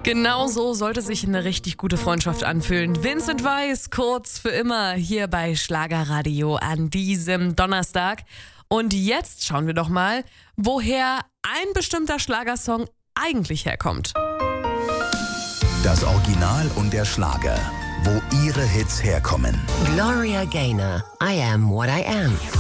Genau so sollte sich eine richtig gute Freundschaft anfühlen. Vincent Weiss, kurz für immer, hier bei Schlagerradio an diesem Donnerstag. Und jetzt schauen wir doch mal, woher ein bestimmter Schlagersong eigentlich herkommt. Das Original und der Schlager, wo ihre Hits herkommen. Gloria Gaynor, I Am What I Am.